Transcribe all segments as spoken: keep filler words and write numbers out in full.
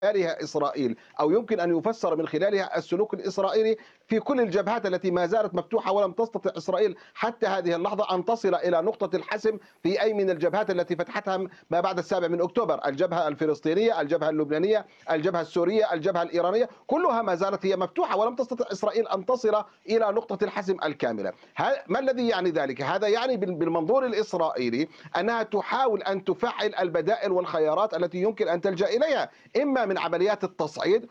خلالها إسرائيل، أو يمكن أن يفسر من خلالها السلوك الإسرائيلي في كل الجبهات التي ما زالت مفتوحة، ولم تستطع إسرائيل حتى هذه اللحظة أن تصل إلى نقطة الحسم في أي من الجبهات التي فتحتها ما بعد السابع من أكتوبر، الجبهة الفلسطينية، الجبهة اللبنانية، الجبهة السورية، الجبهة الإيرانية، كلها ما زالت هي مفتوحة، ولم تستطع إسرائيل أن تصل إلى نقطة الحسم الكاملة. ما الذي يعني ذلك؟ هذا يعني بالمنظور الإسرائيلي أنها تحاول أن تفعل البدائل والخيارات التي يمكن أن تلجأ إليها، إما من عمليات التصعيد،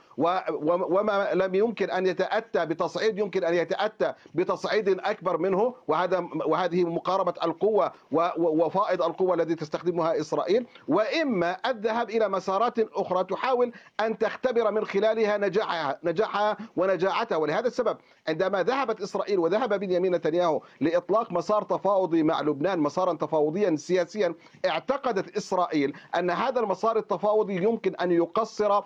وما لم يمكن أن يتأتى بتصعيد يمكن أن يتأتى بتصعيد أكبر منه، وهذا وهذه مقاربة القوة وفائض القوة الذي تستخدمها إسرائيل، وإما الذهاب إلى مسارات أخرى تحاول أن تختبر من خلالها نجاحها نجاحها ونجاعتها. ولهذا السبب عندما ذهبت إسرائيل وذهب بنيامين نتنياهو لإطلاق مسار تفاوضي مع لبنان، مسارا تفاوضيا سياسيا، اعتقدت إسرائيل أن هذا المسار التفاوضي يمكن أن يقصر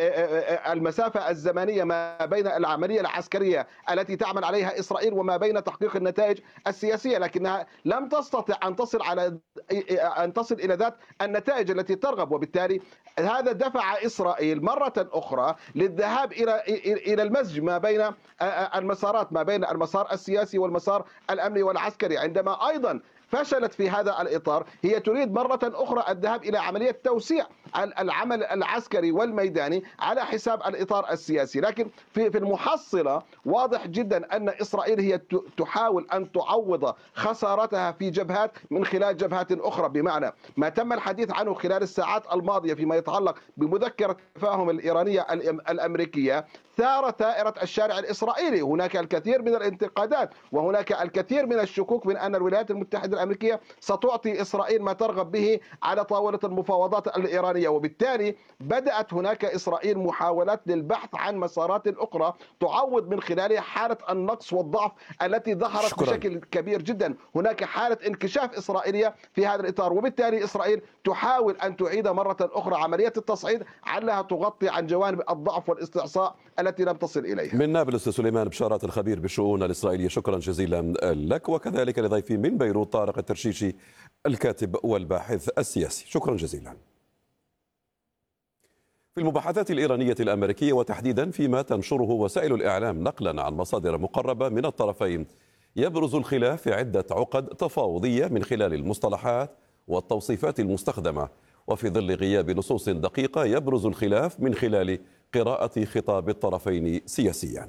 المسافة الزمنية ما بين العملية العسكرية التي تعمل عليها إسرائيل وما بين تحقيق النتائج السياسية، لكنها لم تستطع أن تصل على أن تصل إلى ذات النتائج التي ترغب. وبالتالي هذا دفع إسرائيل مرة أخرى للذهاب إلى إلى المزج ما بين المسارات، ما بين المسار السياسي والمسار الأمني والعسكري، عندما أيضا فشلت في هذا الإطار. هي تريد مرة أخرى الذهاب إلى عملية توسيع العمل العسكري والميداني على حساب الإطار السياسي، لكن في في المحصلة واضح جدا أن إسرائيل هي تحاول أن تعوض خسارتها في جبهات من خلال جبهات أخرى، بمعنى ما تم الحديث عنه خلال الساعات الماضية فيما يتعلق بمذكرة التفاهم الإيرانية الأمريكية، ثار ثائرة الشارع الإسرائيلي. هناك الكثير من الانتقادات وهناك الكثير من الشكوك من أن الولايات المتحدة الأمريكية ستعطي إسرائيل ما ترغب به على طاولة المفاوضات الإيرانية، وبالتالي بدأت هناك إسرائيل محاولات للبحث عن مسارات أخرى تعوض من خلالها حالة النقص والضعف التي ظهرت شكرا. بشكل كبير جدا. هناك حالة انكشاف إسرائيلية في هذا الإطار، وبالتالي إسرائيل تحاول أن تعيد مرة أخرى عملية التصعيد علها تغطي عن جوانب الضعف والاستعصاء التي لم تصل إليها. من نابلس سليمان بشارات الخبير بالشؤون الإسرائيلية، شكرا جزيلا لك، وكذلك لضيفي من بيروت طارق الترشيشي الكاتب والباحث السياسي، شكرا جزيلا. في المباحثات الإيرانية الأمريكية وتحديدا فيما تنشره وسائل الإعلام نقلا عن مصادر مقربة من الطرفين، يبرز الخلاف في عدة عقد تفاوضية من خلال المصطلحات والتوصيفات المستخدمة، وفي ظل غياب نصوص دقيقة يبرز الخلاف من خلال قراءة خطاب الطرفين سياسيا.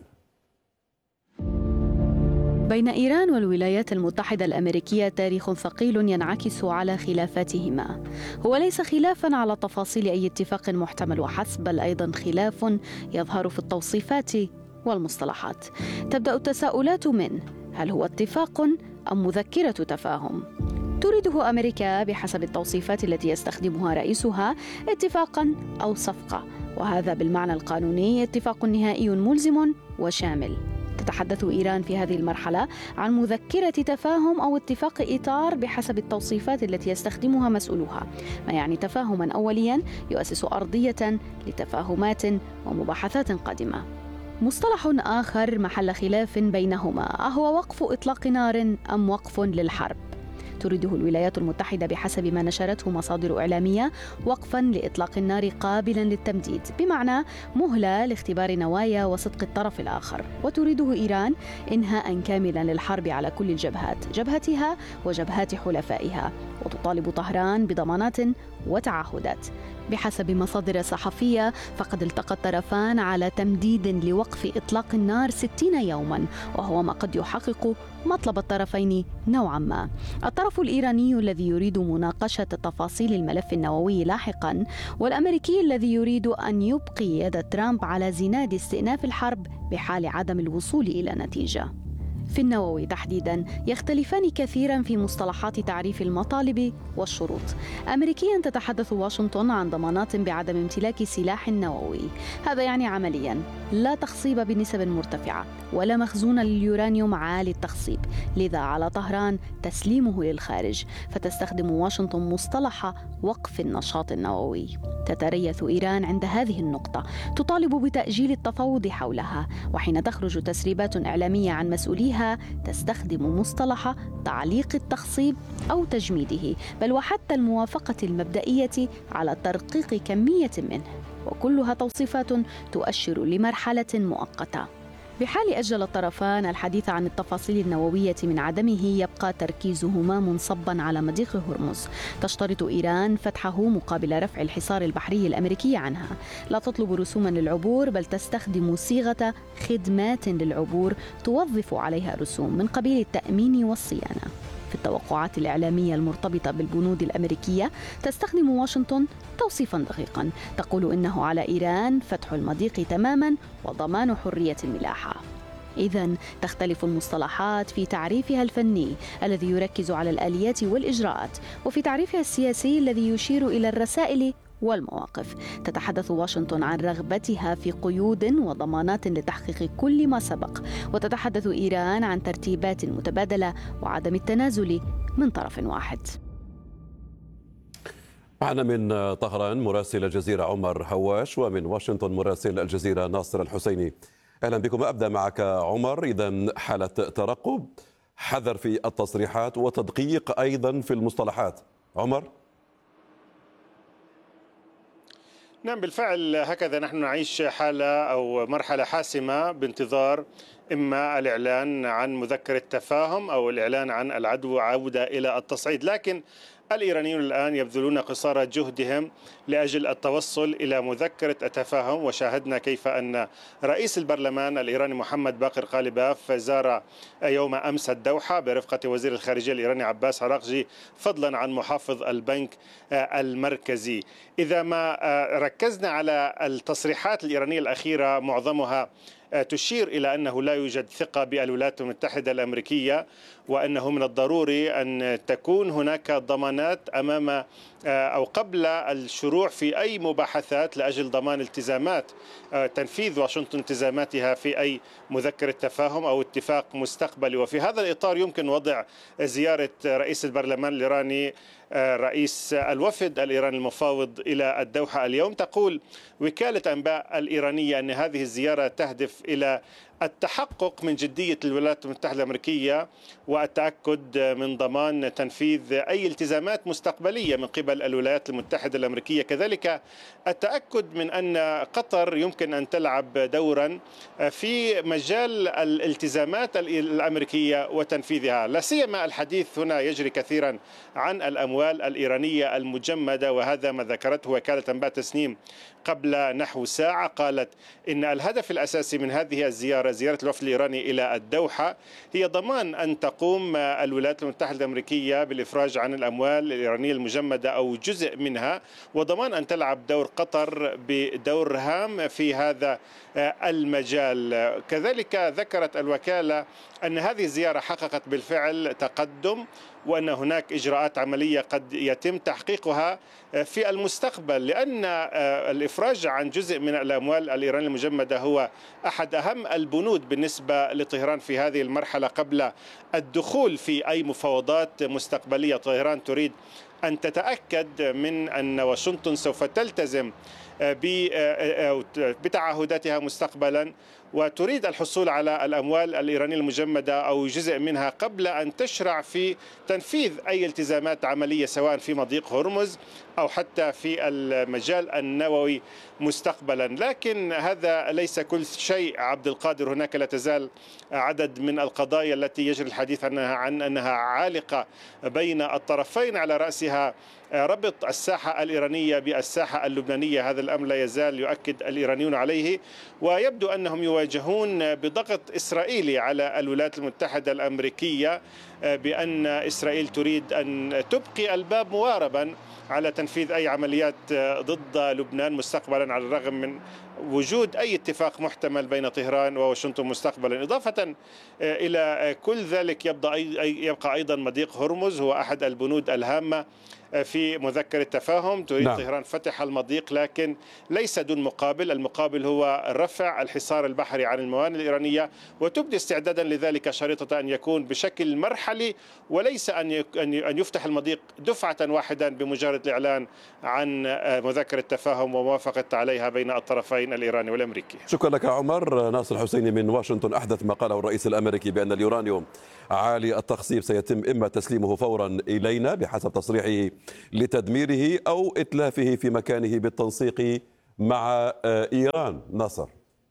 بين إيران والولايات المتحدة الأمريكية تاريخ ثقيل ينعكس على خلافاتهما. هو ليس خلافاً على تفاصيل أي اتفاق محتمل وحسب، بل أيضاً خلاف يظهر في التوصيفات والمصطلحات. تبدأ التساؤلات من: هل هو اتفاق أم مذكرة تفاهم؟ تريده أمريكا بحسب التوصيفات التي يستخدمها رئيسها اتفاقاً أو صفقة، وهذا بالمعنى القانوني اتفاق نهائي ملزم وشامل. تتحدث إيران في هذه المرحلة عن مذكرة تفاهم أو اتفاق إطار بحسب التوصيفات التي يستخدمها مسؤولوها، ما يعني تفاهما أوليا يؤسس أرضية لتفاهمات ومباحثات قادمة. مصطلح آخر محل خلاف بينهما أهو وقف إطلاق نار أم وقف للحرب. تريده الولايات المتحدة بحسب ما نشرته مصادر إعلامية وقفاً لإطلاق النار قابلاً للتمديد، بمعنى مهلة لاختبار نوايا وصدق الطرف الآخر. وتريده إيران إنهاء كاملاً للحرب على كل الجبهات، جبهتها وجبهات حلفائها، وتطالب طهران بضمانات وتعهدات. بحسب مصادر صحفية فقد التقى الطرفان على تمديد لوقف إطلاق النار ستين يوماً، وهو ما قد يحقق مطلب الطرفين نوعاً ما. الطرف الإيراني الذي يريد مناقشة تفاصيل الملف النووي لاحقاً، والأمريكي الذي يريد أن يبقي يد ترامب على زناد استئناف الحرب بحال عدم الوصول إلى نتيجة. في النووي تحديداً يختلفان كثيراً في مصطلحات تعريف المطالب والشروط. أمريكياً تتحدث واشنطن عن ضمانات بعدم امتلاك سلاح نووي، هذا يعني عملياً لا تخصيب بنسب مرتفعة ولا مخزون لليورانيوم عالي التخصيب، لذا على طهران تسليمه للخارج، فتستخدم واشنطن مصطلح وقف النشاط النووي. تتريث إيران عند هذه النقطة، تطالب بتأجيل التفاوض حولها، وحين تخرج تسريبات إعلامية عن مسؤوليها تستخدم مصطلح تعليق التخصيب أو تجميده، بل وحتى الموافقة المبدئية على ترقيق كمية منه. وكلها توصيفات تؤشر لمرحلة مؤقتة. بحال أجل الطرفان الحديث عن التفاصيل النووية من عدمه، يبقى تركيزهما منصبا على مضيق هرمز. تشترط إيران فتحه مقابل رفع الحصار البحري الأمريكي عنها. لا تطلب رسوما للعبور، بل تستخدم صيغة خدمات للعبور توظف عليها رسوم من قبيل التأمين والصيانة. في التوقعات الإعلامية المرتبطة بالبنود الأمريكية تستخدم واشنطن توصيفا دقيقا تقول إنه على إيران فتح المضيق تماما وضمان حرية الملاحة. إذن تختلف المصطلحات في تعريفها الفني الذي يركز على الآليات والإجراءات، وفي تعريفها السياسي الذي يشير إلى الرسائل والمواقف. تتحدث واشنطن عن رغبتها في قيود وضمانات لتحقيق كل ما سبق، وتتحدث إيران عن ترتيبات متبادلة وعدم التنازل من طرف واحد. معنا من طهران مراسل الجزيرة عمر هواش، ومن واشنطن مراسل الجزيرة ناصر الحسيني. أهلا بكم. أبدأ معك عمر. إذن حالة ترقب، حذر في التصريحات، وتدقيق أيضا في المصطلحات. عمر. نعم بالفعل، هكذا نحن نعيش حالة أو مرحلة حاسمة بانتظار إما الإعلان عن مذكرة تفاهم أو الإعلان عن العدو عودة إلى التصعيد. لكن الإيرانيون الآن يبذلون قصارى جهدهم لأجل التوصل إلى مذكرة التفاهم، وشاهدنا كيف أن رئيس البرلمان الإيراني محمد باقر قالباف زار يوم أمس الدوحة برفقة وزير الخارجية الإيراني عباس عراقجي، فضلا عن محافظ البنك المركزي. إذا ما ركزنا على التصريحات الإيرانية الأخيرة، معظمها تشير إلى أنه لا يوجد ثقة بالولايات المتحدة الأمريكية، وأنه من الضروري أن تكون هناك ضمانات أمام أو قبل الشروع في أي مباحثات لأجل ضمان التزامات تنفيذ واشنطن التزاماتها في أي مذكرة تفاهم أو اتفاق مستقبلي. وفي هذا الإطار يمكن وضع زيارة رئيس البرلمان الإيراني رئيس الوفد الإيراني المفاوض إلى الدوحة اليوم. تقول وكالة أنباء الإيرانية أن هذه الزيارة تهدف إلى التحقق من جدية الولايات المتحدة الأمريكية والتأكد من ضمان تنفيذ أي التزامات مستقبلية من قبل الولايات المتحدة الأمريكية، كذلك التأكد من أن قطر يمكن أن تلعب دورا في مجال الالتزامات الأمريكية وتنفيذها. لا سيما الحديث هنا يجري كثيرا عن الأموال الإيرانية المجمدة، وهذا ما ذكرته وكالة أنباء تسنيم قبل نحو ساعة. قالت إن الهدف الأساسي من هذه الزيارة، زيارة الوفد الإيراني إلى الدوحة، هي ضمان أن تقوم الولايات المتحدة الأمريكية بالإفراج عن الأموال الإيرانية المجمدة أو جزء منها، وضمان أن تلعب دور قطر بدور هام في هذا المجال. كذلك ذكرت الوكالة أن هذه الزيارة حققت بالفعل تقدم، وأن هناك إجراءات عملية قد يتم تحقيقها في المستقبل، لأن الإفراج عن جزء من الأموال الإيرانية المجمدة هو أحد أهم البنود بالنسبة لطهران في هذه المرحلة قبل الدخول في أي مفاوضات مستقبلية. طهران تريد أن تتأكد من أن واشنطن سوف تلتزم بتعهداتها مستقبلا، وتريد الحصول على الأموال الإيرانية المجمدة أو جزء منها قبل أن تشرع في تنفيذ أي التزامات عملية سواء في مضيق هرمز أو حتى في المجال النووي مستقبلا. لكن هذا ليس كل شيء عبد القادر، هناك لا تزال عدد من القضايا التي يجري الحديث عنها عن أنها عالقة بين الطرفين، على رأسها ربط الساحة الإيرانية بالساحة اللبنانية. هذا الأمر لا يزال يؤكد الإيرانيون عليه، ويبدو أنهم يواجهون بضغط إسرائيلي على الولايات المتحدة الأمريكية بأن إسرائيل تريد أن تبقي الباب مواربا على تنفيذ أي عمليات ضد لبنان مستقبلا، على الرغم من وجود أي اتفاق محتمل بين طهران وواشنطن مستقبلا. إضافة إلى كل ذلك يبقى أيضا مضيق هرمز، هو أحد البنود الهامة في مذكرة تفاهم. تريد نعم. طهران فتح المضيق لكن ليس دون مقابل، المقابل هو رفع الحصار البحري عن الموانئ الإيرانية، وتبدي استعدادا لذلك شريطة أن يكون بشكل مرحلي، وليس أن يفتح المضيق دفعة واحدة بمجرد الإعلان عن مذكرة تفاهم وموافقة عليها بين الطرفين الإيراني والأمريكي. شكرا لك عمر. ناصر الحسيني من واشنطن. أحدث ما قاله الرئيس الأمريكي بأن اليورانيوم عالي التخصيب سيتم إما تسليمه فورا إلينا بحسب تصريحه لتدميره أو إتلافه في مكانه بالتنسيق مع إيران؟ ناصر.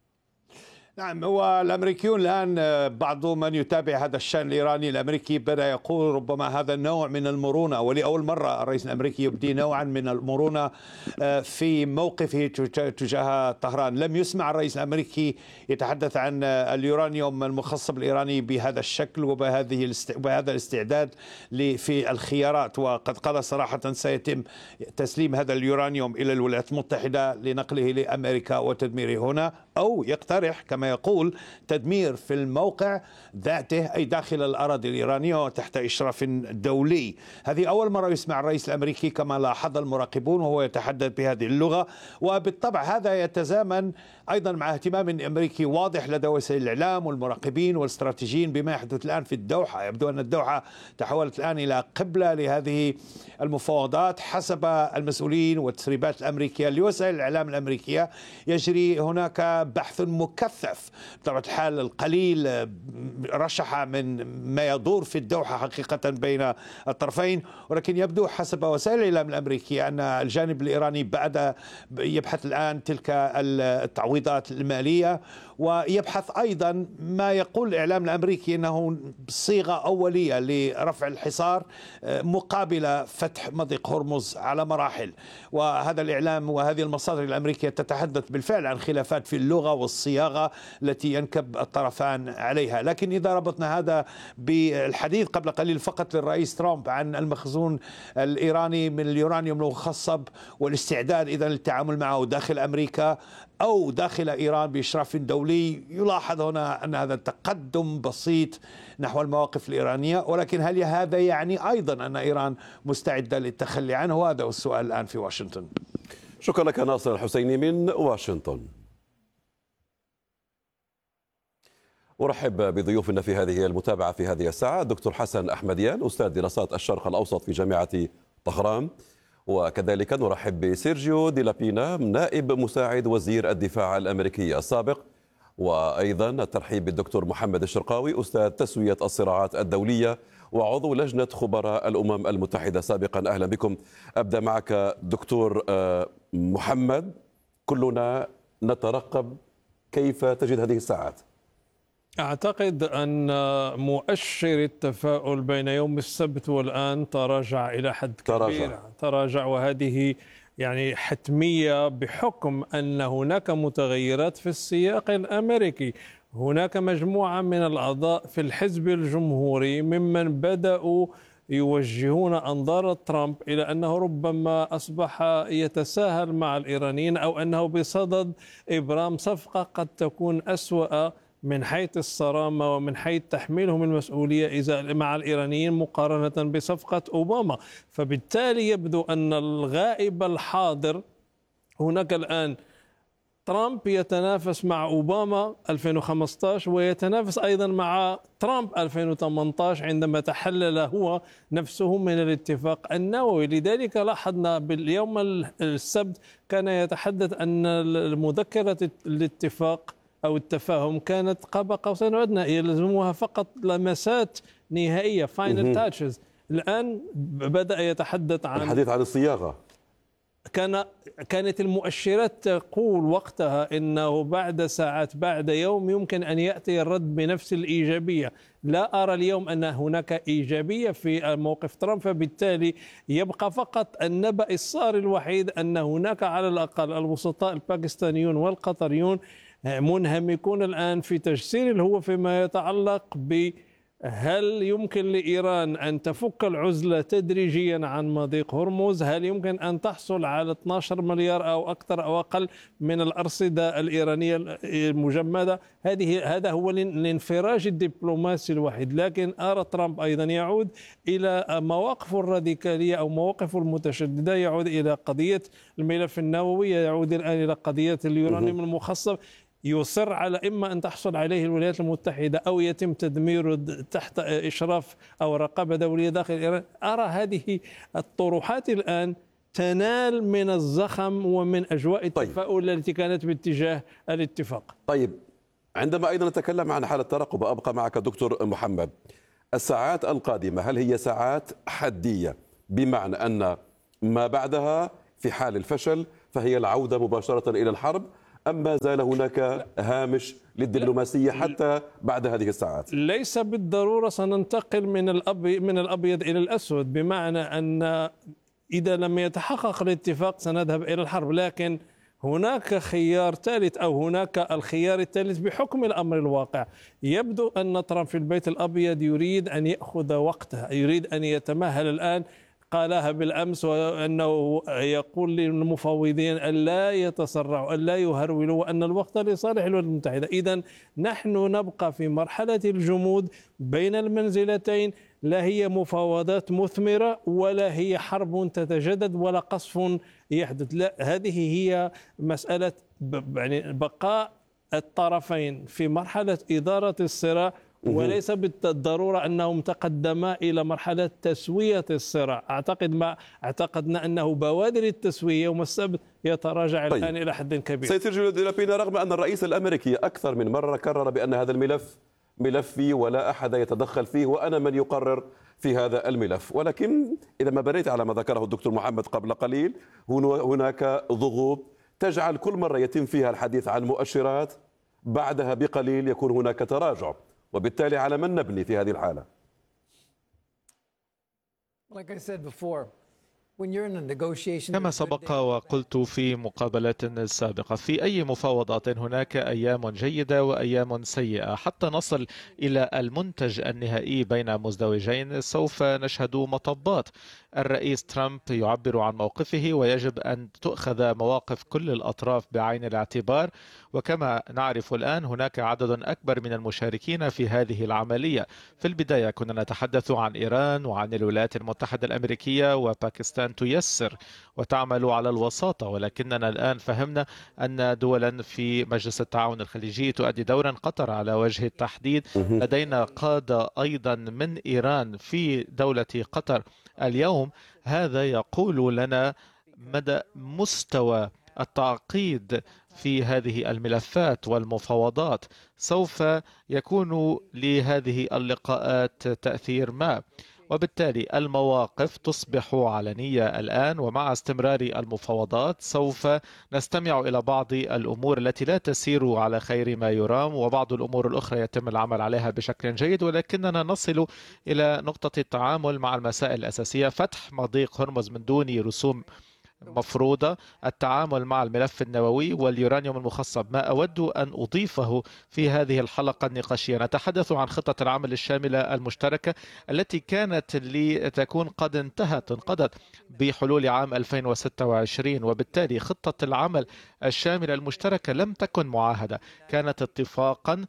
نعم، هو الأمريكيون الآن بعض من يتابع هذا الشأن الإيراني الأمريكي بدأ يقول ربما هذا النوع من المرونة، ولأول مرة الرئيس الأمريكي يبدي نوعا من المرونة في موقفه تجاه طهران. لم يسمع الرئيس الأمريكي يتحدث عن اليورانيوم المخصب الإيراني بهذا الشكل وبهذه وبهذا الاستعداد في الخيارات، وقد قال صراحة سيتم تسليم هذا اليورانيوم إلى الولايات المتحدة لنقله لأمريكا وتدميره هنا، أو يقترح كما يقول تدمير في الموقع ذاته أي داخل الأراضي الإيرانية وتحت إشراف دولي. هذه أول مرة يسمع الرئيس الأمريكي كما لاحظ المراقبون وهو يتحدث بهذه اللغة، وبالطبع هذا يتزامن أيضا مع اهتمام أمريكي واضح لدى وسائل الإعلام والمراقبين والاستراتيجيين بما يحدث الآن في الدوحة. يبدو أن الدوحة تحولت الآن إلى قبلة لهذه المفاوضات حسب المسؤولين والتسريبات الأمريكية لوسائل الإعلام الأمريكية. يجري هناك بحث مكثف بطبيعة الحال، القليل رشح من ما يدور في الدوحة حقيقة بين الطرفين، ولكن يبدو حسب وسائل الإعلام الأمريكية أن الجانب الإيراني بعد يبحث الآن تلك التعويضات المالية، ويبحث أيضا ما يقول الإعلام الأمريكي أنه صيغة أولية لرفع الحصار مقابل فتح مضيق هرمز على مراحل. وهذا الإعلام وهذه المصادر الأمريكية تتحدث بالفعل عن خلافات في اللغة والصياغة التي ينكب الطرفان عليها. لكن إذا ربطنا هذا بالحديث قبل قليل فقط للرئيس ترامب عن المخزون الإيراني من اليورانيوم المخصب والاستعداد إذا للتعامل معه داخل أمريكا أو داخل إيران بإشراف دولي، يلاحظ هنا أن هذا تقدم بسيط نحو المواقف الإيرانية. ولكن هل هذا يعني أيضا أن إيران مستعدة للتخلي عنه؟ هذا هو السؤال الآن في واشنطن. شكرا لك ناصر الحسيني من واشنطن. أرحب بضيوفنا في هذه المتابعة في هذه الساعة الدكتور حسن أحمديان أستاذ دراسات الشرق الأوسط في جامعة طهران، وكذلك نرحب بسيرجيو دي لابينا نائب مساعد وزير الدفاع الأمريكي السابق، وأيضا الترحيب بالدكتور محمد الشرقاوي أستاذ تسوية الصراعات الدولية وعضو لجنة خبراء الأمم المتحدة سابقا. أهلا بكم. أبدأ معك دكتور محمد، كلنا نترقب كيف تجد هذه الساعات؟ أعتقد أن مؤشر التفاؤل بين يوم السبت والآن تراجع إلى حد كبير. تراجع, تراجع وهذه يعني حتمية بحكم أن هناك متغيرات في السياق الأمريكي. هناك مجموعة من الأعضاء في الحزب الجمهوري ممن بدأوا يوجهون أنظار ترامب إلى أنه ربما أصبح يتساهل مع الإيرانيين أو أنه بصدد إبرام صفقة قد تكون أسوأ من حيث الصرامة ومن حيث تحميلهم المسؤولية إذا مع الإيرانيين مقارنة بصفقة أوباما. فبالتالي يبدو أن الغائب الحاضر هناك الآن ترامب يتنافس مع أوباما ألفين وخمسة عشر ويتنافس أيضا مع ترامب ألفين وثمانية عشر عندما تحلل هو نفسه من الاتفاق النووي. لذلك لاحظنا باليوم السبت كان يتحدث أن مذكرة الاتفاق أو التفاهم كانت قاب قوسين وأدنى، يلزمها فقط لمسات نهائية final touches. الآن بدأ يتحدث عن الحديث عن الصياغة. كان كانت المؤشرات تقول وقتها إنه بعد ساعات بعد يوم يمكن أن يأتي الرد بنفس الإيجابية. لا أرى اليوم أن هناك إيجابية في موقف ترامب، فبالتالي يبقى فقط النبأ الصار الوحيد أن هناك على الأقل الوسطاء الباكستانيون والقطريون منهمكون الآن في تجسير الهوة فيما يتعلق ب هل يمكن لإيران أن تفك العزلة تدريجيا عن مضيق هرمز؟ هل يمكن أن تحصل على اثني عشر مليار أو أكثر أو أقل من الأرصدة الإيرانية المجمدة؟ هذه هذا هو الانفراج الدبلوماسي الوحيد. لكن أرى ترامب أيضا يعود إلى مواقف الراديكالية أو مواقف المتشددة، يعود إلى قضية الملف النووي، يعود الآن إلى قضية اليورانيوم المخصب، يصر على إما أن تحصل عليه الولايات المتحدة أو يتم تدميره تحت إشراف أو رقابة دولية داخل إيران. أرى هذه الطروحات الآن تنال من الزخم ومن أجواء التفاؤل طيب. التي كانت باتجاه الاتفاق. طيب، عندما أيضا نتكلم عن حالة ترقب، أبقى معك دكتور محمد، الساعات القادمة هل هي ساعات حدية بمعنى أن ما بعدها في حال الفشل فهي العودة مباشرة إلى الحرب، أم ما زال هناك هامش للدبلوماسية حتى بعد هذه الساعات؟ ليس بالضرورة سننتقل من الأبيض من الأبيض إلى الأسود، بمعنى أن إذا لم يتحقق الاتفاق سنذهب إلى الحرب، لكن هناك خيار ثالث أو هناك الخيار الثالث بحكم الأمر الواقع. يبدو أن ترامب في البيت الأبيض يريد أن يأخذ وقته، يريد أن يتمهل الآن. قالها بالأمس وأنه يقول للمفاوضين أن لا يتسرعوا، أن لا يهرولوا، وأن الوقت لصالح الولايات المتحدة. إذن نحن نبقى في مرحلة الجمود بين المنزلتين، لا هي مفاوضات مثمرة ولا هي حرب تتجدد ولا قصف يحدث، لا، هذه هي مسألة يعني بقاء الطرفين في مرحلة إدارة الصراع، وليس بالضرورة أنهم تقدما إلى مرحلة تسوية الصراع. أعتقد ما اعتقدنا أنه بوادر التسوية يوم السبت يتراجع طيب. الآن إلى حد كبير. سيد سيرجيو دي لابينا، رغم أن الرئيس الأمريكي أكثر من مرة كرر بأن هذا الملف ملفي ولا أحد يتدخل فيه وأنا من يقرر في هذا الملف، ولكن إذا ما بنيت على ما ذكره الدكتور محمد قبل قليل، هناك ضغوط تجعل كل مرة يتم فيها الحديث عن مؤشرات بعدها بقليل يكون هناك تراجع، وبالتالي على من نبني في هذه الحالة؟ كما سبق وقلت في مقابلات سابقة، في أي مفاوضات هناك أيام جيدة وأيام سيئة. حتى نصل إلى المنتج النهائي بين مزدوجين سوف نشهد مطبات. الرئيس ترامب يعبر عن موقفه ويجب أن تؤخذ مواقف كل الأطراف بعين الاعتبار، وكما نعرف الآن هناك عدد أكبر من المشاركين في هذه العملية. في البداية كنا نتحدث عن إيران وعن الولايات المتحدة الأمريكية وباكستان تيسر وتعمل على الوساطة، ولكننا الآن فهمنا أن دولا في مجلس التعاون الخليجي تؤدي دورا، قطر على وجه التحديد. لدينا قادة أيضا من إيران في دولة قطر اليوم. هذا يقول لنا مدى مستوى التعقيد في هذه الملفات والمفاوضات. سوف يكون لهذه اللقاءات تأثير ما، وبالتالي المواقف تصبح علنية الآن. ومع استمرار المفاوضات سوف نستمع إلى بعض الأمور التي لا تسير على خير ما يرام، وبعض الأمور الأخرى يتم العمل عليها بشكل جيد، ولكننا نصل إلى نقطة التعامل مع المسائل الأساسية: فتح مضيق هرمز من دون رسوم مفروضة، التعامل مع الملف النووي واليورانيوم المخصب. ما أود أن أضيفه في هذه الحلقة النقاشية، نتحدث عن خطة العمل الشاملة المشتركة التي كانت لتكون قد انتهت انقضت بحلول عام ألفين وستة وعشرين، وبالتالي خطة العمل الشاملة المشتركة لم تكن معاهدة، كانت اتفاقا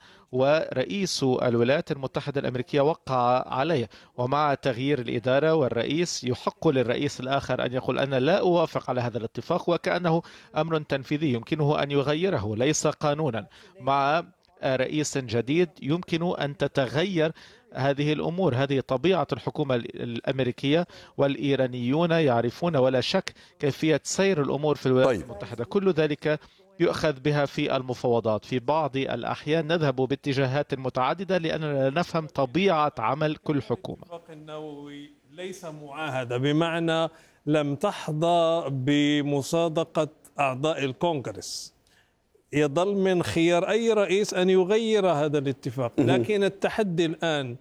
ورئيس الولايات المتحدة الأمريكية وقع عليه. ومع تغيير الإدارة والرئيس يحق للرئيس الآخر أن يقول أنا لا أوافق على هذا الاتفاق، وكأنه أمر تنفيذي يمكنه أن يغيره ليس قانونا. مع رئيس جديد يمكن أن تتغير هذه الأمور. هذه طبيعة الحكومة الأمريكية، والإيرانيون يعرفون ولا شك كيفية سير الأمور في الولايات طيب. المتحدة. كل ذلك يؤخذ بها في المفاوضات. في بعض الأحيان نذهب باتجاهات متعددة لأننا لا نفهم طبيعة عمل كل حكومة. الاتفاق النووي ليس معاهدة، بمعنى لم تحظى بمصادقة أعضاء الكونغرس. يظل من خيار أي رئيس أن يغير هذا الاتفاق، لكن التحدي الآن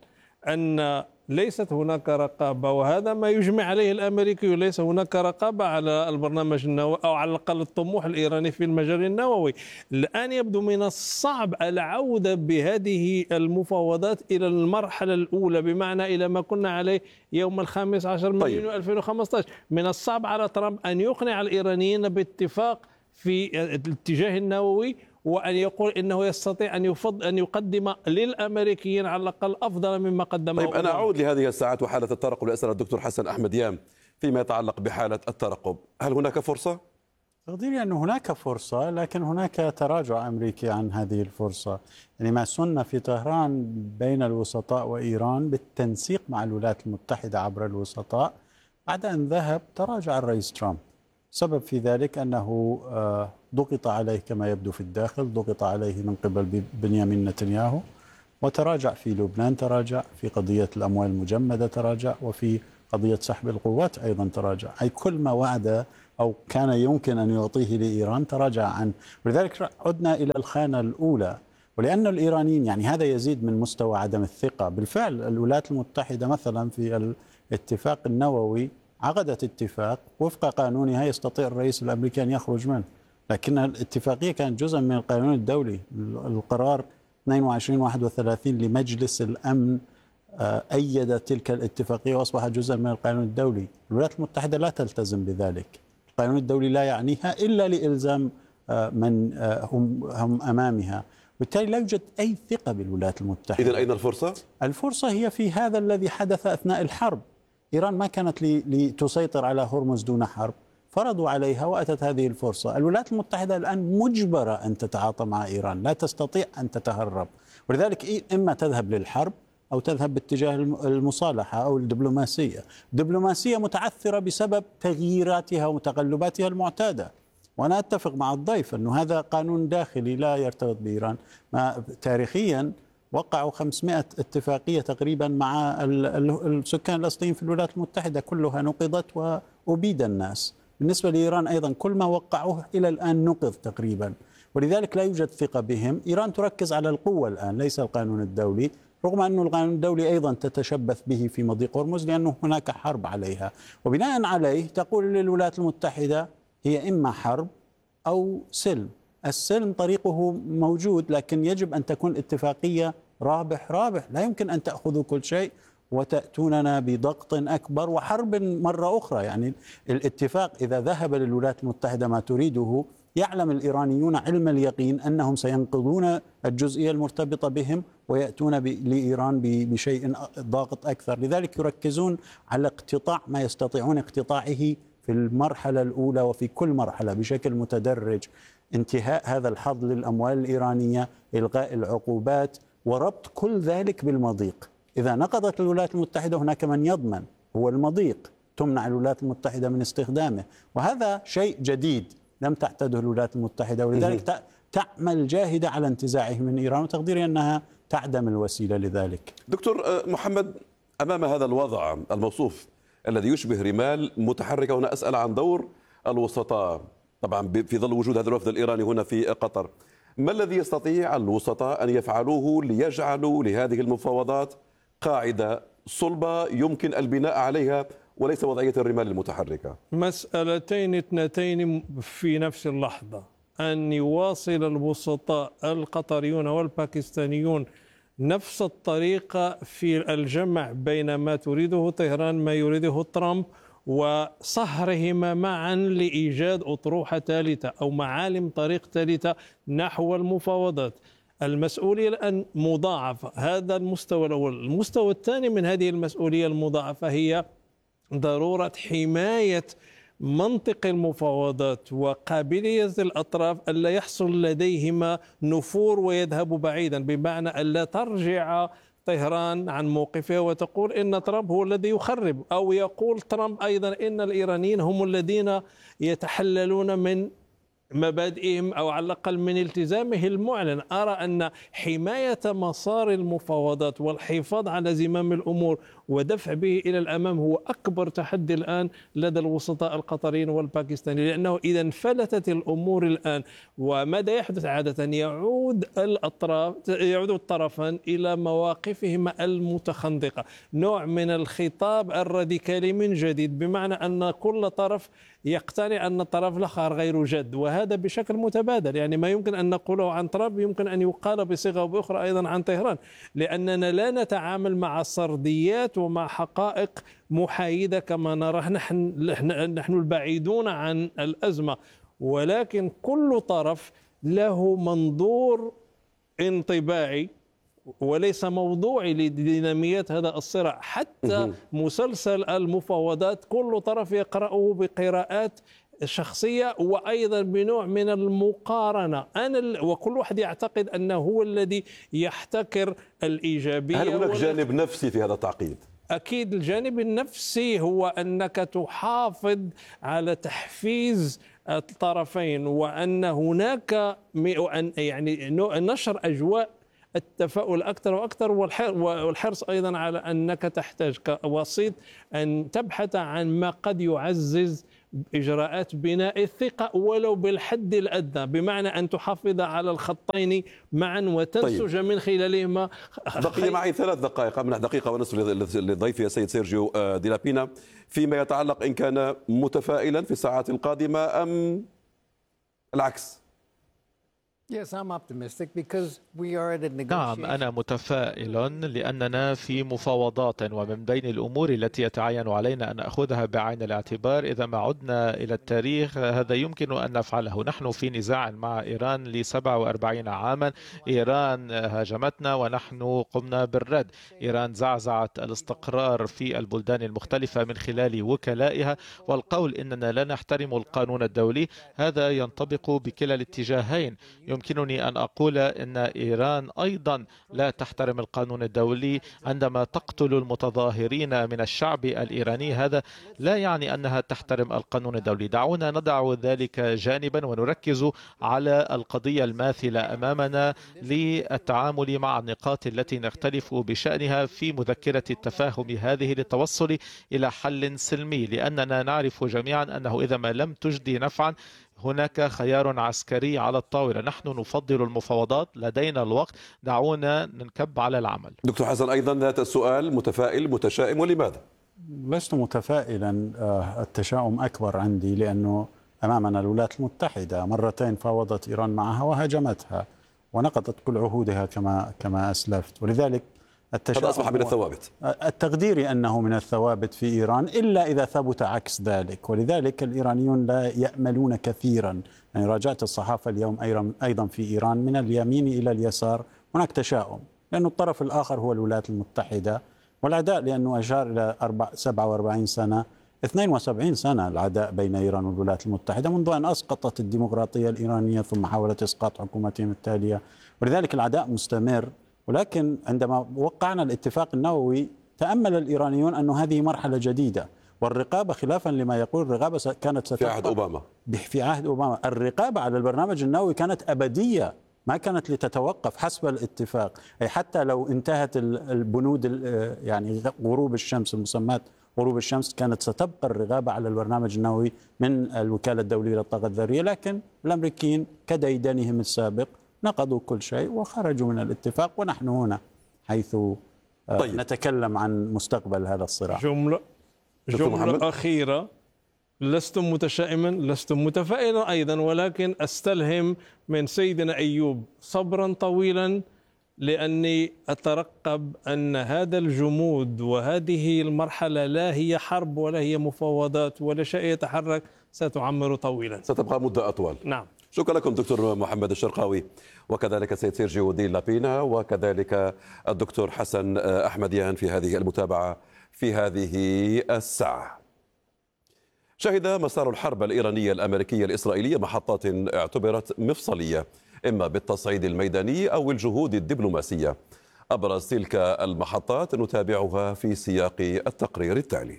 أن ليست هناك رقابة، وهذا ما يجمع عليه الأمريكي. ليس هناك رقابة على البرنامج النووي أو على الأقل الطموح الإيراني في المجال النووي. الآن يبدو من الصعب العودة بهذه المفاوضات إلى المرحلة الأولى، بمعنى إلى ما كنا عليه يوم الخامس عشر من يونيو ألفين وخمسة عشر. من الصعب على ترامب أن يقنع الإيرانيين باتفاق في الاتجاه النووي، وأن يقول إنه يستطيع أن يفضل أن يقدم للأمريكيين على الأقل أفضل مما قدمه. طيب أنا أعود لهذه الساعات وحالة الترقب لأسأل الدكتور حسن أحمد يام فيما يتعلق بحالة الترقب. هل هناك فرصة؟ تقديري أن هناك فرصة، لكن هناك تراجع أمريكي عن هذه الفرصة. يعني ما سن في طهران بين الوسطاء وإيران بالتنسيق مع الولايات المتحدة عبر الوسطاء، بعد أن ذهب تراجع الرئيس ترامب. سبب في ذلك أنه ضغط عليه كما يبدو في الداخل، ضغط عليه من قبل بنيامين نتنياهو، وتراجع في لبنان، تراجع في قضية الأموال المجمدة، تراجع وفي قضية سحب القوات أيضا تراجع. أي كل ما وعد أو كان يمكن أن يعطيه لإيران تراجع عنه. ولذلك عدنا إلى الخانة الأولى، ولأن الإيرانيين يعني هذا يزيد من مستوى عدم الثقة. بالفعل الولايات المتحدة مثلا في الاتفاق النووي عقدت اتفاق وفق قانونها يستطيع الرئيس الأمريكي أن يخرج منه، لكن الاتفاقية كانت جزءا من القانون الدولي. القرار اثنين وعشرين واحد وثلاثين لمجلس الأمن أيد تلك الاتفاقية وأصبحت جزءا من القانون الدولي. الولايات المتحدة لا تلتزم بذلك، القانون الدولي لا يعنيها إلا لإلزام من هم, هم أمامها، بالتالي لا يوجد أي ثقة بالولايات المتحدة. إذن أين الفرصة؟ الفرصة هي في هذا الذي حدث أثناء الحرب. إيران ما كانت لتسيطر على هرمز دون حرب، فرضوا عليها وأتت هذه الفرصة. الولايات المتحدة الآن مجبرة أن تتعاطى مع إيران، لا تستطيع أن تتهرب، ولذلك إما تذهب للحرب أو تذهب باتجاه المصالحة أو الدبلوماسية. الدبلوماسية متعثرة بسبب تغييراتها وتقلباتها المعتادة، وأنا أتفق مع الضيف أنه هذا قانون داخلي لا يرتبط بإيران. ما تاريخيا وقعوا خمسمائة اتفاقية تقريبا مع السكان الأصليين في الولايات المتحدة، كلها نقضت وأبيد الناس. بالنسبة لإيران أيضا كل ما وقعوه إلى الآن نقض تقريبا، ولذلك لا يوجد ثقة بهم. إيران تركز على القوة الآن ليس القانون الدولي، رغم أن القانون الدولي أيضا تتشبث به في مضيق هرمز لأنه هناك حرب عليها، وبناء عليه تقول للولايات المتحدة هي إما حرب أو سلم. السلم طريقه موجود، لكن يجب أن تكون اتفاقية رابح رابح، لا يمكن أن تأخذوا كل شيء وتأتوننا بضغط أكبر وحرب مرة أخرى. يعني الاتفاق إذا ذهب للولايات المتحدة ما تريده، يعلم الإيرانيون علم اليقين أنهم سينقضون الجزئية المرتبطة بهم ويأتون لإيران بشيء ضاغط أكثر. لذلك يركزون على اقتطاع ما يستطيعون اقتطاعه في المرحلة الأولى وفي كل مرحلة بشكل متدرج، انتهاء هذا الحظ للأموال الإيرانية، إلغاء العقوبات، وربط كل ذلك بالمضيق. إذا نقضت الولايات المتحدة هناك من يضمن، هو المضيق، تمنع الولايات المتحدة من استخدامه، وهذا شيء جديد لم تعتده الولايات المتحدة، ولذلك تعمل جاهدة على انتزاعه من إيران، وتقديري أنها تعدم الوسيلة لذلك. دكتور محمد، أمام هذا الوضع الموصوف الذي يشبه رمال متحركة، هنا أسأل عن دور الوسطاء طبعا في ظل وجود هذا الوفد الإيراني هنا في قطر. ما الذي يستطيع الوسطاء أن يفعلوه ليجعلوا لهذه المفاوضات قاعدة صلبة يمكن البناء عليها وليس وضعية الرمال المتحركة؟ مسألتين اثنتين في نفس اللحظة، أن يواصل الوسطاء القطريون والباكستانيون نفس الطريقة في الجمع بين ما تريده طهران ما يريده ترامب، وصهرهما معا لإيجاد أطروحة ثالثة أو معالم طريق ثالثة نحو المفاوضات. المسؤولية الآن مضاعفة، هذا المستوى الأول. المستوى الثاني من هذه المسؤولية المضاعفة هي ضرورة حماية منطق المفاوضات وقابلية الأطراف ألا يحصل لديهما نفور ويذهبوا بعيدا، بمعنى ألا ترجع طهران عن موقفها وتقول إن ترامب هو الذي يخرب، أو يقول ترامب أيضا إن الإيرانيين هم الذين يتحللون من مبادئهم أو على الأقل من التزامه المعلن. أرى أن حماية مسار المفاوضات والحفاظ على زمام الأمور ودفع به إلى الأمام هو أكبر تحدي الآن لدى الوسطاء القطريين والباكستانيين، لأنه إذا انفلتت الأمور الآن وماذا يحدث عادة؟ يعود الأطراف يعود الطرفان إلى مواقفهما المتخندقة، نوع من الخطاب الراديكالي من جديد، بمعنى أن كل طرف يقتنع أن الطرف الآخر غير جد، وهذا بشكل متبادل. يعني ما يمكن أن نقوله عن ترامب يمكن أن يقال بصيغة أخرى أيضا عن طهران، لأننا لا نتعامل مع سرديات ومع حقائق محايدة كما نرى نحن نحن البعيدون عن الأزمة، ولكن كل طرف له منظور انطباعي وليس موضوعي لديناميات هذا الصراع. حتى مسلسل المفاوضات كل طرف يقرأه بقراءات شخصية وأيضا بنوع من المقارنة، أنا وكل واحد يعتقد أنه هو الذي يحتكر الإيجابية. هل هناك جانب نفسي في هذا التعقيد؟ أكيد الجانب النفسي هو أنك تحافظ على تحفيز الطرفين، وأن هناك يعني نشر أجواء التفاؤل أكثر وأكثر، والحرص أيضا على أنك تحتاج كوسيط أن تبحث عن ما قد يعزز إجراءات بناء الثقة ولو بالحد الأدنى، بمعنى أن تحافظ على الخطين معا وتنسج طيب. من خلالهما. بقي معي ثلاث دقائق، من دقيقة ونصف لضيفي السيد سيرجيو دي لابينا، فيما يتعلق إن كان متفائلا في الساعات القادمة أم العكس. نعم، أنا متفائل لأننا في مفاوضات، ومن بين الأمور التي يتعين علينا أن نأخذها بعين الاعتبار إذا ما عدنا إلى التاريخ هذا يمكن أن نفعله. نحن في نزاع مع إيران لسبعة وأربعين عاما، إيران هاجمتنا ونحن قمنا بالرد. إيران زعزعت الاستقرار في البلدان المختلفة من خلال وكلائها، والقول إننا لا نحترم القانون الدولي هذا ينطبق بكلا الاتجاهين. يمكنني أن أقول أن إيران أيضا لا تحترم القانون الدولي عندما تقتل المتظاهرين من الشعب الإيراني، هذا لا يعني أنها تحترم القانون الدولي. دعونا ندع ذلك جانبا ونركز على القضية الماثلة أمامنا للتعامل مع النقاط التي نختلف بشأنها في مذكرة التفاهم هذه للتوصل إلى حل سلمي، لأننا نعرف جميعا أنه إذا ما لم تجدي نفعا هناك خيار عسكري على الطاولة. نحن نفضل المفاوضات، لدينا الوقت، دعونا ننكب على العمل. دكتور حسن أيضا ذات السؤال، متفائل متشائم ولماذا؟ لست متفائلا، التشاؤم أكبر عندي، لأنه أمامنا الولايات المتحدة مرتين فاوضت إيران معها وهاجمتها ونقضت كل عهودها كما كما أسلفت، ولذلك هذا أصبح من الثوابت. التقدير أنه من الثوابت في إيران إلا إذا ثبت عكس ذلك، ولذلك الإيرانيون لا يأملون كثيرا. يعني راجعت الصحافة اليوم أيضا في إيران من اليمين إلى اليسار هناك تشاؤم، لأن الطرف الآخر هو الولايات المتحدة، والعداء لأنه أشار إلى سبعة وأربعين سنة، اثنين وسبعين سنة العداء بين إيران والولايات المتحدة منذ أن أسقطت الديمقراطية الإيرانية ثم حاولت إسقاط حكومتهم التالية، ولذلك العداء مستمر. ولكن عندما وقعنا الاتفاق النووي تأمل الإيرانيون أن هذه مرحلة جديدة، والرقابة خلافا لما يقول الرقابة كانت ستبقى في عهد أوباما. في عهد أوباما الرقابة على البرنامج النووي كانت أبدية، ما كانت لتتوقف حسب الاتفاق. أي حتى لو انتهت البنود يعني غروب الشمس، المسمات غروب الشمس، كانت ستبقى الرقابة على البرنامج النووي من الوكالة الدولية للطاقة الذرية. لكن الأمريكيين كديدنهم السابق نقضوا كل شيء وخرجوا من الاتفاق، ونحن هنا حيث طيب. نتكلم عن مستقبل هذا الصراع. جملة جملة أخيرة، لستم متشائما، لستم متفائلا أيضا، ولكن أستلهم من سيدنا أيوب صبرا طويلا، لأني أترقب أن هذا الجمود وهذه المرحلة لا هي حرب ولا هي مفاوضات ولا شيء يتحرك، ستعمر طويلا، ستبقى مدة أطول. نعم. شكرا لكم دكتور محمد الشرقاوي، وكذلك السيد سيرجيو دي لابينا، وكذلك الدكتور حسن أحمديان في هذه المتابعة في هذه الساعة. شهد مسار الحرب الإيرانية الأمريكية الإسرائيلية محطات اعتبرت مفصلية، إما بالتصعيد الميداني أو الجهود الدبلوماسية. أبرز تلك المحطات نتابعها في سياق التقرير التالي.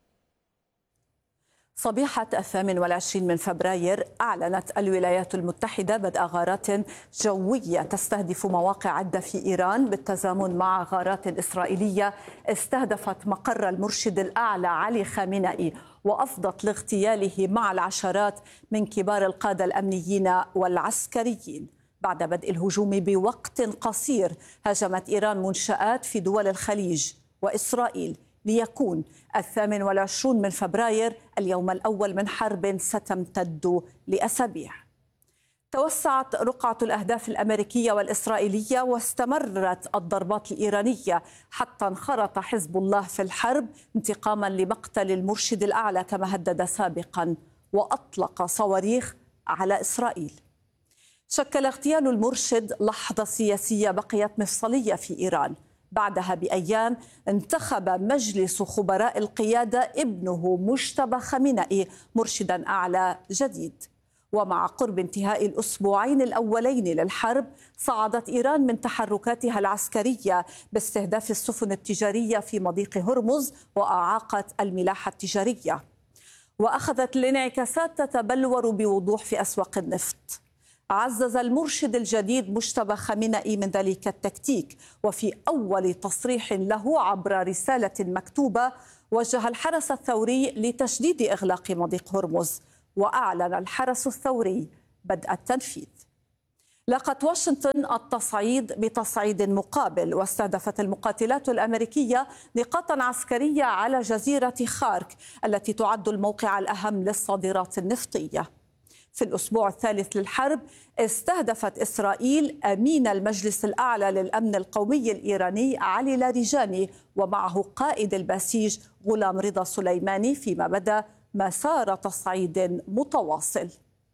صبيحة الثامن والعشرين من فبراير أعلنت الولايات المتحدة بدء غارات جوية تستهدف مواقع عدة في إيران، بالتزامن مع غارات إسرائيلية استهدفت مقر المرشد الأعلى علي خامنئي وأفضت لاغتياله مع العشرات من كبار القادة الأمنيين والعسكريين. بعد بدء الهجوم بوقت قصير هاجمت إيران منشآت في دول الخليج وإسرائيل، ليكون الثامن والعشرون من فبراير اليوم الأول من حرب ستمتد لأسابيع. توسعت رقعة الأهداف الأمريكية والإسرائيلية واستمرت الضربات الإيرانية حتى انخرط حزب الله في الحرب انتقاما لمقتل المرشد الأعلى كما هدد سابقا، وأطلق صواريخ على إسرائيل. شكل اغتيال المرشد لحظة سياسية بقيت مفصلية في إيران. بعدها بأيام انتخب مجلس خبراء القيادة ابنه مجتبى خامنئي مرشدا أعلى جديد. ومع قرب انتهاء الأسبوعين الأولين للحرب صعدت إيران من تحركاتها العسكرية باستهداف السفن التجارية في مضيق هرمز وأعاقت الملاحة التجارية، وأخذت الانعكاسات تتبلور بوضوح في أسواق النفط. عزز المرشد الجديد مجتبى خامنئي من ذلك التكتيك، وفي أول تصريح له عبر رسالة مكتوبة وجه الحرس الثوري لتشديد إغلاق مضيق هرمز، وأعلن الحرس الثوري بدء التنفيذ. لاقت واشنطن التصعيد بتصعيد مقابل، واستهدفت المقاتلات الأمريكية نقاطا عسكرية على جزيرة خارك التي تعد الموقع الأهم للصادرات النفطية. في الأسبوع الثالث للحرب استهدفت إسرائيل أمين المجلس الأعلى للأمن القومي الإيراني علي لاریجاني ومعه قائد البسيج غلام رضا سليماني، فيما بدا مسار تصعيد متواصل.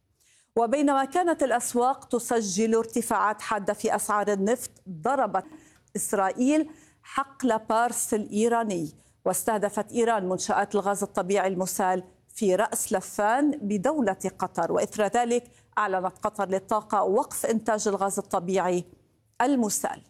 وبينما كانت الأسواق تسجل ارتفاعات حادة في أسعار النفط، ضربت إسرائيل حقل بارس الإيراني، واستهدفت إيران منشآت الغاز الطبيعي المسال في رأس لفان بدولة قطر. وإثر ذلك أعلنت قطر للطاقة وقف إنتاج الغاز الطبيعي المسال.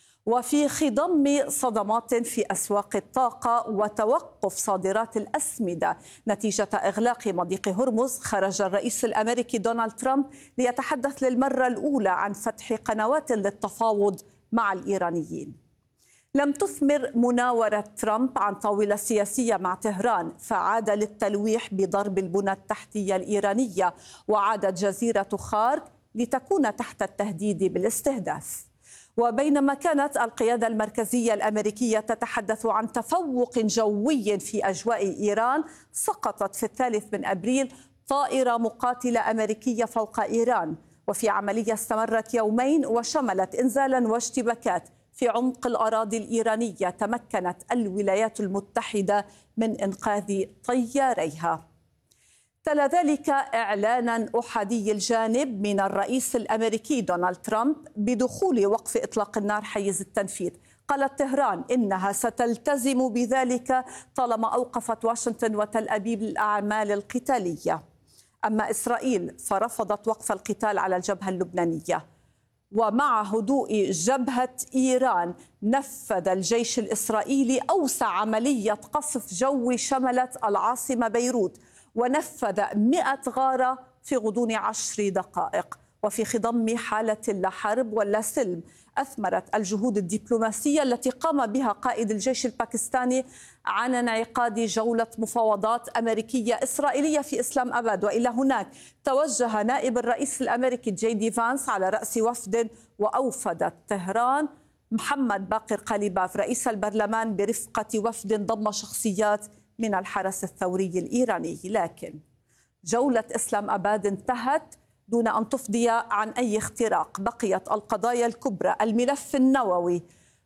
وفي خضم صدمات في أسواق الطاقة وتوقف صادرات الأسمدة نتيجة إغلاق مضيق هرمز، خرج الرئيس الأمريكي دونالد ترامب ليتحدث للمرة الأولى عن فتح قنوات للتفاوض مع الإيرانيين. لم تثمر مناورة ترامب عن طاولة سياسية مع طهران، فعاد للتلويح بضرب البنى التحتية الإيرانية، وعادت جزيرة خارك لتكون تحت التهديد بالاستهداف. وبينما كانت القيادة المركزية الأمريكية تتحدث عن تفوق جوي في أجواء إيران، سقطت في الثالث من أبريل طائرة مقاتلة أمريكية فوق إيران، وفي عملية استمرت يومين وشملت إنزالا واشتباكات في عمق الأراضي الإيرانية. تمكنت الولايات المتحدة من إنقاذ طياريها. تلا ذلك إعلانا أحادي الجانب من الرئيس الأمريكي دونالد ترامب بدخول وقف إطلاق النار حيز التنفيذ. قالت طهران إنها ستلتزم بذلك طالما أوقفت واشنطن وتل أبيب الأعمال القتالية. أما إسرائيل فرفضت وقف القتال على الجبهة اللبنانية. ومع هدوء جبهة إيران نفذ الجيش الإسرائيلي أوسع عملية قصف جوي شملت العاصمة بيروت، ونفذ مئة غارة في غضون عشر دقائق. وفي خضم حالة لا حرب ولا سلم، أثمرت الجهود الدبلوماسية التي قام بها قائد الجيش الباكستاني عن انعقاد جولة مفاوضات أمريكية إسرائيلية في إسلام أباد. وإلى هناك توجه نائب الرئيس الأمريكي جي دي فانس على رأس وفد، وأوفدت طهران محمد باقر قليباف رئيس البرلمان برفقة وفد ضم شخصيات من الحرس الثوري الإيراني. لكن جولة إسلام أباد انتهت دون أن تفضي عن أي اختراق. بقيت القضايا الكبرى، الملف النووي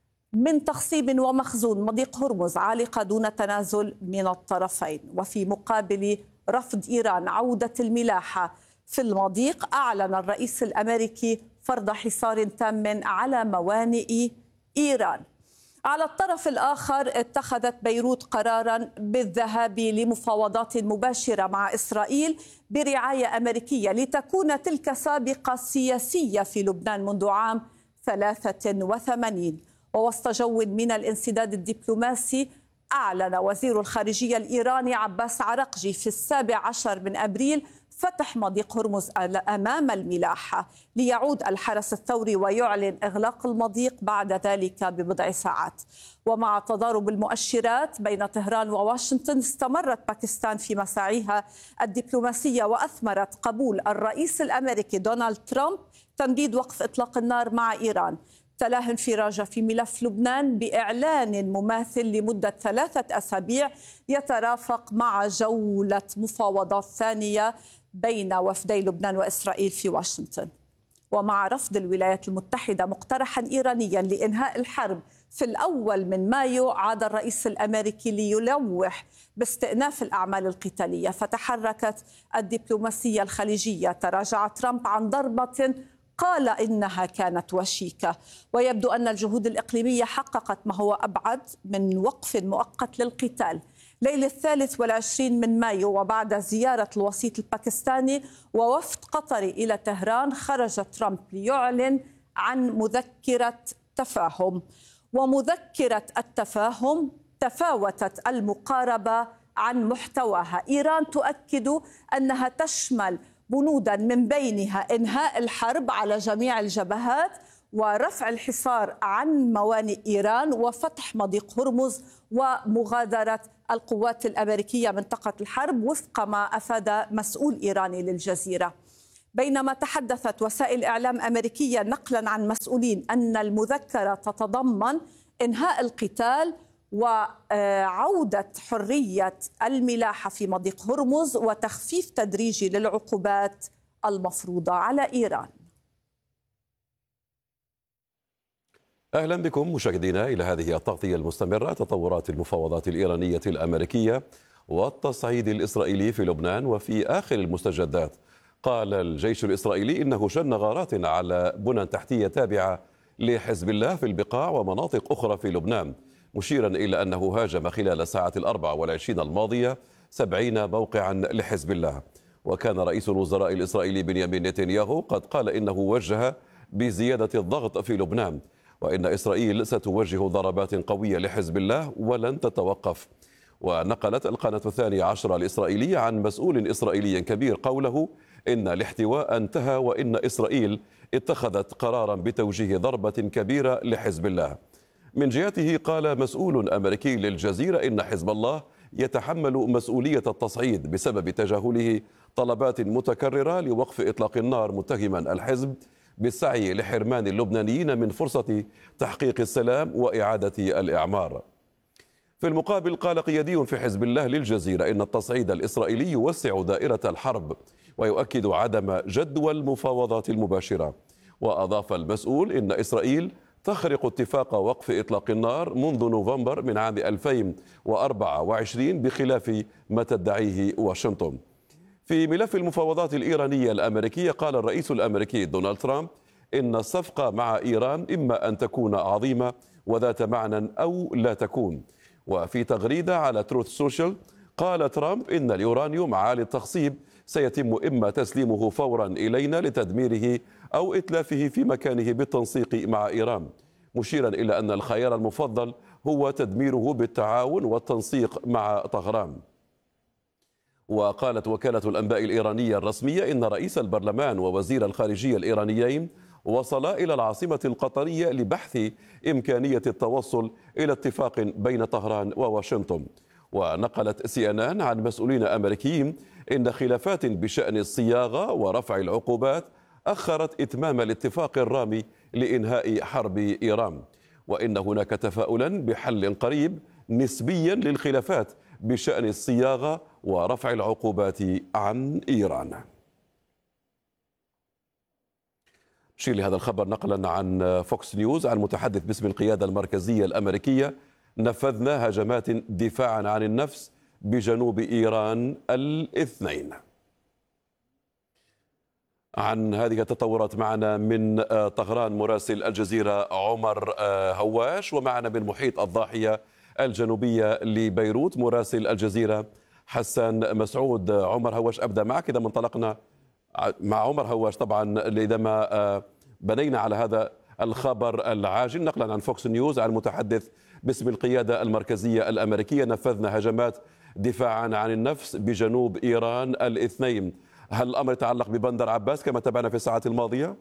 من تخصيب ومخزون مضيق هرمز، عالقة دون تنازل من الطرفين. وفي مقابل رفض إيران عودة الملاحة في المضيق، أعلن الرئيس الأمريكي فرض حصار تام على موانئ إيران. على الطرف الآخر اتخذت بيروت قراراً بالذهاب لمفاوضات مباشرة مع إسرائيل برعاية أمريكية لتكون تلك سابقة سياسية في لبنان منذ عام ثلاثة وثمانين. ووسط جو من الانسداد الدبلوماسي، أعلن وزير الخارجية الإيراني عباس عرقجي في السابع عشر من أبريل فتح مضيق هرمز أمام الملاحة، ليعود الحرس الثوري ويعلن إغلاق المضيق بعد ذلك ببضع ساعات. ومع تضارب المؤشرات بين طهران وواشنطن، استمرت باكستان في مساعيها الدبلوماسية، وأثمرت قبول الرئيس الأمريكي دونالد ترامب تمديد وقف إطلاق النار مع إيران. تلاه انفراج في ملف لبنان بإعلان مماثل لمدة ثلاثة أسابيع يترافق مع جولة مفاوضات ثانية بين وفدي لبنان وإسرائيل في واشنطن. ومع رفض الولايات المتحدة مقترحا إيرانيا لإنهاء الحرب في الأول من مايو، عاد الرئيس الأمريكي ليلوح باستئناف الأعمال القتالية. فتحركت الدبلوماسية الخليجية. تراجع ترامب عن ضربة قال إنها كانت وشيكة. ويبدو أن الجهود الإقليمية حققت ما هو أبعد من وقف مؤقت للقتال. ليلة الثالث والعشرين من مايو، وبعد زيارة الوسيط الباكستاني ووفد قطري إلى طهران، خرج ترامب ليعلن عن مذكرة تفاهم. ومذكرة التفاهم تفاوتت المقاربة عن محتواها. إيران تؤكد أنها تشمل بنودا من بينها إنهاء الحرب على جميع الجبهات ورفع الحصار عن موانئ إيران وفتح مضيق هرمز ومغادرة القوات الأمريكية منطقة الحرب وفق ما أفاد مسؤول إيراني للجزيرة. بينما تحدثت وسائل إعلام أمريكية نقلا عن مسؤولين أن المذكرة تتضمن إنهاء القتال وعودة حرية الملاحة في مضيق هرمز وتخفيف تدريجي للعقوبات المفروضة على إيران. أهلا بكم مشاهدينا إلى هذه التغطية المستمرة. تطورات المفاوضات الإيرانية الأمريكية والتصعيد الإسرائيلي في لبنان. وفي آخر المستجدات قال الجيش الإسرائيلي إنه شن غارات على بنى تحتية تابعة لحزب الله في البقاع ومناطق أخرى في لبنان، مشيرا إلى أنه هاجم خلال الساعات الأربع والعشرين الماضية سبعين موقعا لحزب الله. وكان رئيس الوزراء الإسرائيلي بنيامين نتنياهو قد قال إنه وجه بزيادة الضغط في لبنان، وإن إسرائيل ستوجه ضربات قوية لحزب الله ولن تتوقف. ونقلت القناة الثانية عشر الإسرائيلية عن مسؤول إسرائيلي كبير قوله إن الاحتواء انتهى وإن إسرائيل اتخذت قرارا بتوجيه ضربة كبيرة لحزب الله. من جهته قال مسؤول أمريكي للجزيرة إن حزب الله يتحمل مسؤولية التصعيد بسبب تجاهله طلبات متكررة لوقف إطلاق النار، متهما الحزب بالسعي لحرمان اللبنانيين من فرصة تحقيق السلام وإعادة الإعمار. في المقابل قال قيادي في حزب الله للجزيرة إن التصعيد الإسرائيلي يوسع دائرة الحرب ويؤكد عدم جدوى المفاوضات المباشرة. وأضاف المسؤول إن إسرائيل تخرق اتفاق وقف إطلاق النار منذ نوفمبر من عام ألفين وأربعة وعشرين بخلاف ما تدعيه واشنطن. في ملف المفاوضات الإيرانية الأمريكية قال الرئيس الأمريكي دونالد ترامب إن الصفقة مع إيران إما أن تكون عظيمة وذات معنى أو لا تكون. وفي تغريدة على تروث سوشيال قال ترامب إن اليورانيوم عالي التخصيب سيتم إما تسليمه فورا إلينا لتدميره أو إتلافه في مكانه بالتنسيق مع إيران، مشيرا إلى أن الخيار المفضل هو تدميره بالتعاون والتنسيق مع طهران. وقالت وكالة الأنباء الإيرانية الرسمية إن رئيس البرلمان ووزير الخارجية الإيرانيين وصلا إلى العاصمة القطرية لبحث إمكانية التوصل إلى اتفاق بين طهران وواشنطن. ونقلت سي إن إن عن مسؤولين أمريكيين إن خلافات بشأن الصياغة ورفع العقوبات أخرت إتمام الاتفاق الرامي لإنهاء حرب إيران، وإن هناك تفاؤلا بحل قريب نسبيا للخلافات بشأن الصياغة ورفع العقوبات عن إيران. شير لهذا الخبر نقلا عن فوكس نيوز عن متحدث باسم القيادة المركزية الأمريكية: نفذنا هجمات دفاعا عن النفس بجنوب إيران الاثنين. عن هذه التطورات معنا من طهران مراسل الجزيرة عمر هواش، ومعنا من محيط الضاحية الجنوبية لبيروت مراسل الجزيرة حسان مسعود. عمر هواش، أبدأ معك. إذا انطلقنا مع عمر هواش طبعا إذا ما بنينا على هذا الخبر العاجل نقلا عن فوكس نيوز عن المتحدث باسم القيادة المركزية الأمريكية: نفذنا هجمات دفاعا عن النفس بجنوب إيران الاثنين. هل الأمر يتعلق ببندر عباس كما تابعنا في الساعات الماضية؟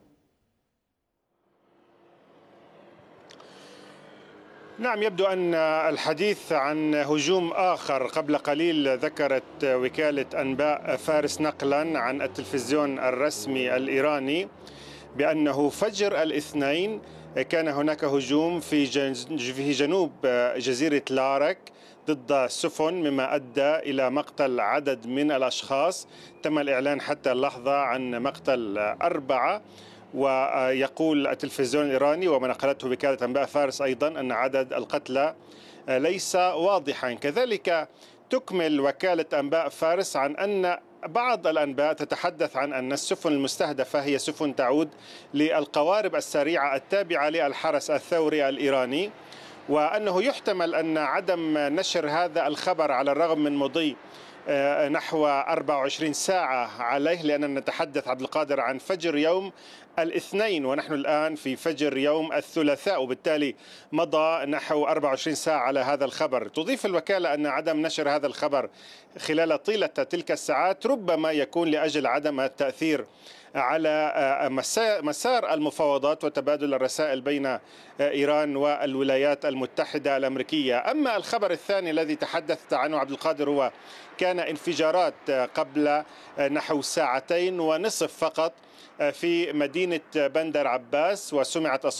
نعم، يبدو أن الحديث عن هجوم آخر. قبل قليل ذكرت وكالة أنباء فارس نقلا عن التلفزيون الرسمي الإيراني بأنه فجر الاثنين كان هناك هجوم في في جنوب جزيرة لارك ضد السفن، مما أدى إلى مقتل عدد من الأشخاص. تم الإعلان حتى اللحظة عن مقتل أربعة. ويقول التلفزيون الإيراني وما نقلته وكالة أنباء فارس أيضا أن عدد القتلى ليس واضحا. كذلك تكمل وكالة أنباء فارس عن أن بعض الأنباء تتحدث عن أن السفن المستهدفة هي سفن تعود للقوارب السريعة التابعة للحرس الثوري الإيراني، وأنه يحتمل أن عدم نشر هذا الخبر على الرغم من مضي نحو أربع وعشرين ساعة عليه، لأننا نتحدث عبد القادر عن فجر يوم الاثنين ونحن الآن في فجر يوم الثلاثاء، وبالتالي مضى نحو أربع وعشرين ساعة على هذا الخبر. تضيف الوكالة أن عدم نشر هذا الخبر خلال طيلة تلك الساعات ربما يكون لأجل عدم التأثير على مسار المفاوضات وتبادل الرسائل بين إيران والولايات المتحدة الأمريكية. أما الخبر الثاني الذي تحدثت عنه عبد القادر هو كان انفجارات قبل نحو ساعتين ونصف فقط في مدينة بندر عباس، وسمعت